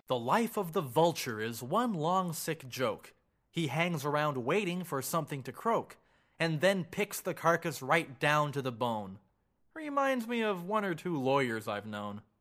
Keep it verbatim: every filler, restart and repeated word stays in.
The life of the vulture is one long sick joke. He hangs around waiting for something to croak, and then picks the carcass right down to the bone. Reminds me of one or two lawyers I've known.